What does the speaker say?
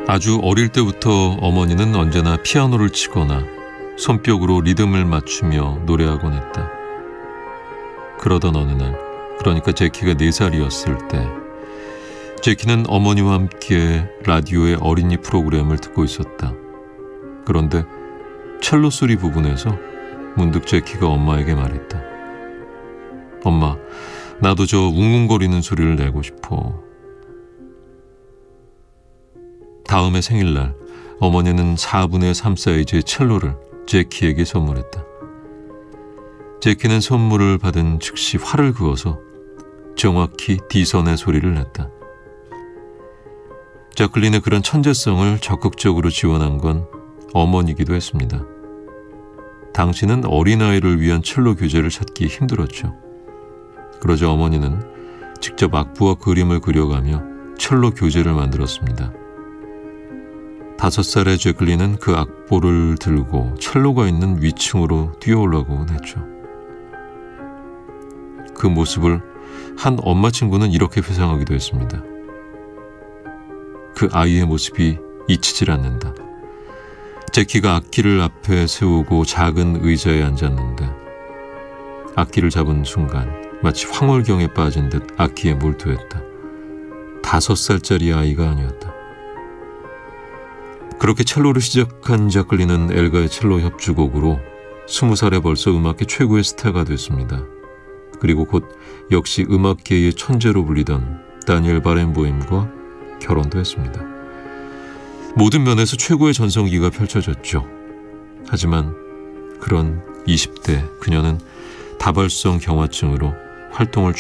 아주 어릴 때부터 어머니는 언제나 피아노를 치거나 손뼉으로 리듬을 맞추며 노래하곤 했다. 그러던 어느 날, 그러니까 제키가 4살이었을 때, 제키는 어머니와 함께 라디오의 어린이 프로그램을 듣고 있었다. 그런데 첼로 소리 부분에서 문득 제키가 엄마에게 말했다. 엄마, 나도 저 웅웅거리는 소리를 내고 싶어. 다음해 생일날 어머니는 4분의 3 사이즈의 첼로를 제키에게 선물했다. 제키는 선물을 받은 즉시 활을 그어서 정확히 D선의 소리를 냈다. 자클린의 그런 천재성을 적극적으로 지원한 건 어머니이기도 했습니다. 당시는 어린아이를 위한 첼로 교재를 찾기 힘들었죠. 그러자 어머니는 직접 악보와 그림을 그려가며 첼로 교재를 만들었습니다. 5살의 제클린은 그 악보를 들고 첼로가 있는 위층으로 뛰어올라오곤 했죠. 그 모습을 한 엄마 친구는 이렇게 회상하기도 했습니다. 그 아이의 모습이 잊히질 않는다. 제키가 악기를 앞에 세우고 작은 의자에 앉았는데 악기를 잡은 순간 마치 황홀경에 빠진 듯 악기에 몰두했다. 5살짜리 아이가 아니었다. 그렇게 첼로를 시작한 자클린은 엘가의 첼로 협주곡으로 20살에 벌써 음악계 최고의 스타가 됐습니다. 그리고 곧 역시 음악계의 천재로 불리던 다니엘 바렌보임과 결혼도 했습니다. 모든 면에서 최고의 전성기가 펼쳐졌죠. 하지만 그런 20대 그녀는 다발성 경화증으로 활동을